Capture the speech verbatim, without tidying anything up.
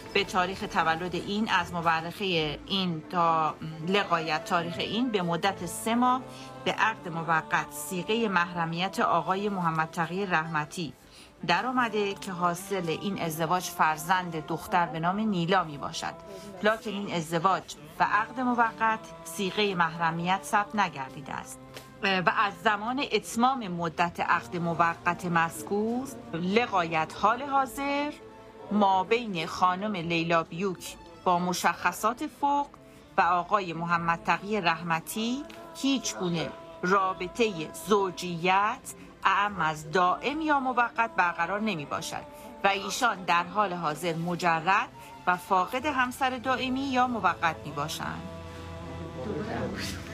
به تاریخ تولد این از مورخه این تا لقایت تاریخ این به مدت سه ماه به عقد موقت صیغه محرمیت آقای محمد تقی رحمتی در آمده که حاصل این ازدواج فرزند دختر به نام نیلا می باشد. لکن این ازدواج و عقد موقت صیغه محرمیت ثبت نگردیده است و از زمان اتمام مدت عقد موقت مذکور لغایت حال حاضر ما بین خانم لیلا بیوک با مشخصات فوق و آقای محمد تقی رحمتی هیچ گونه رابطه زوجیت اعم از دائم یا موقت برقرار نمی باشد و ایشان در حال حاضر مجرد و فاقد همسر دائمی یا موقت می باشند.